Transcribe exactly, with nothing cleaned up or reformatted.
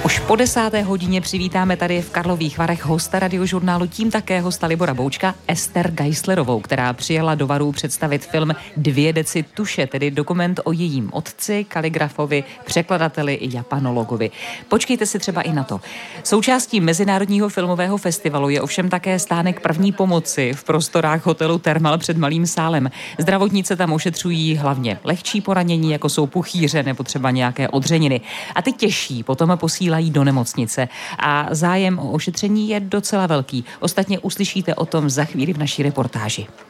Už po desáté hodině přivítáme tady v Karlových Varech hosta Radiožurnálu, tím také hosta Libora Boučka, Ester Geislerovou, která přijela do Varů představit film Dvě deci tuše, tedy dokument o jejím otci, kaligrafovi, překladateli i japanologovi. Počkejte si třeba i na to. Součástí Mezinárodního filmového festivalu je ovšem také stánek první pomoci v prostorách hotelu Thermal před Malým sálem. Zdravotníci tam ošetřují hlavně lehčí poranění, jako jsou puchýře nebo třeba nějaké odřeniny. A ty těžší potom posílají do nemocnice a zájem o ošetření je docela velký. Ostatně uslyšíte o tom za chvíli v naší reportáži.